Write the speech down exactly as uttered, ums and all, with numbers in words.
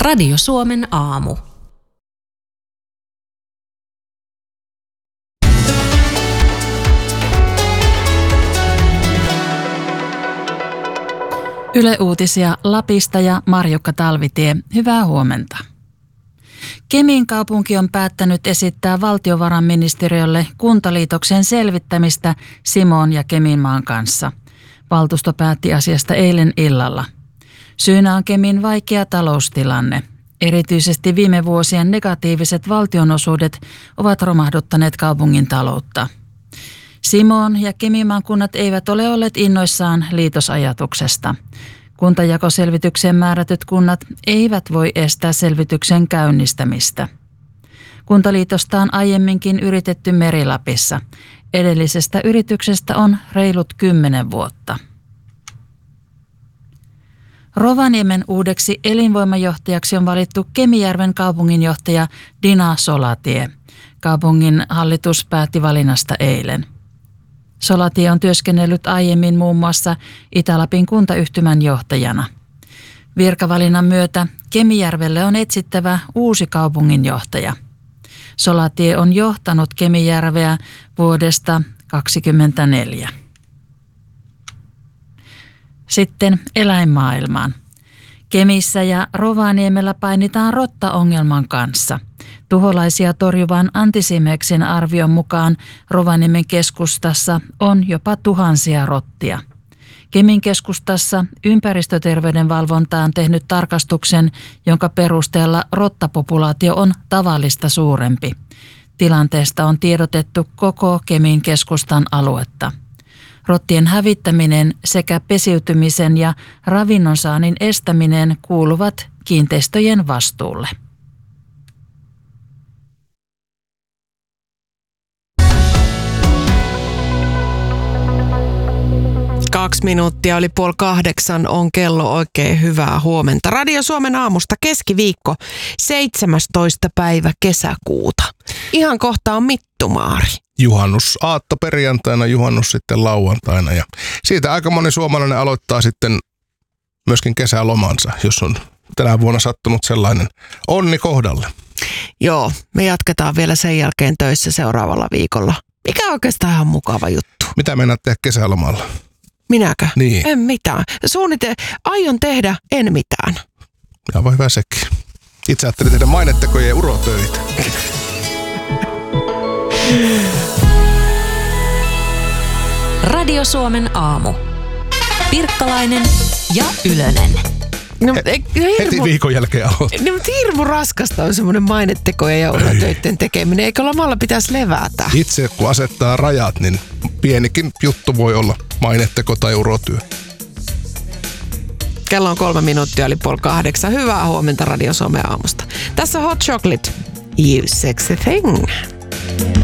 Radio Suomen aamu. Yle Uutisia Lapista ja Marjukka Talvitie. Hyvää huomenta. Kemin kaupunki on päättänyt esittää valtiovarainministeriölle kuntaliitoksen selvittämistä Simoon ja Keminmaan kanssa. Valtuusto päätti asiasta eilen illalla. Syynä on Kemin vaikea taloustilanne. Erityisesti viime vuosien negatiiviset valtionosuudet ovat romahduttaneet kaupungin taloutta. Simoon ja Keminmaan kunnat eivät ole olleet innoissaan liitosajatuksesta. Kuntajakoselvitykseen määrätyt kunnat eivät voi estää selvityksen käynnistämistä. Kuntaliitosta on aiemminkin yritetty Meri-Lapissa. Edellisestä yrityksestä on reilut kymmenen vuotta. Rovaniemen uudeksi elinvoimajohtajaksi on valittu Kemijärven kaupunginjohtaja Dina Solatie. Kaupungin hallitus päätti valinnasta eilen. Solatie on työskennellyt aiemmin muun muassa Itä-Lapin kuntayhtymän johtajana. Virkavalinnan myötä Kemijärvelle on etsittävä uusi kaupunginjohtaja. Solatie on johtanut Kemijärveä vuodesta kaksikymmentäneljä. Sitten eläinmaailmaan. Kemissä ja Rovaniemellä painitaan rottaongelman kanssa. Tuholaisia torjuvan Antisimeksin arvion mukaan Rovaniemen keskustassa on jopa tuhansia rottia. Kemin keskustassa ympäristöterveyden valvonta on tehnyt tarkastuksen, jonka perusteella rottapopulaatio on tavallista suurempi. Tilanteesta on tiedotettu koko Kemin keskustan aluetta. Rottien hävittäminen sekä pesiytymisen ja ravinnonsaannin estäminen kuuluvat kiinteistöjen vastuulle. Kaksi minuuttia oli puoli kahdeksan on kello. Oikein hyvää huomenta. Radio Suomen aamusta keskiviikko, seitsemästoista päivä kesäkuuta. Ihan kohta on mittumaari. Juhannus aatto perjantaina, juhannus sitten lauantaina ja siitä aika moni suomalainen aloittaa sitten myöskin kesälomansa, jos on tänä vuonna sattunut sellainen onni kohdalle. Joo, me jatketaan vielä sen jälkeen töissä seuraavalla viikolla. Mikä on oikeastaan ihan mukava juttu. Mitä meinaat tehdä kesälomalla? Minäkö? Niin. En mitään. Suunnite, aion tehdä, en mitään. Ja voi hyvä sekin. Itse ajattelin tehdä mainetekoja ja urotöitä. Radio Suomen aamu. Pirkkalainen ja Ylönen. No, He, ei, hirmu, heti viikon jälkeen aloittaa. No, mutta hirmu raskasta on semmoinen mainetekoja ja urotöiden tekeminen. Eikö lomalla pitäisi levätä? Itse kun asettaa rajat, niin pienikin juttu voi olla maineteko tai urotyö. Kello on kolme minuuttia, eli puoli kahdeksan. Hyvää huomenta Radio Suomen aamusta. Tässä Hot Chocolate, You Sexy Thing.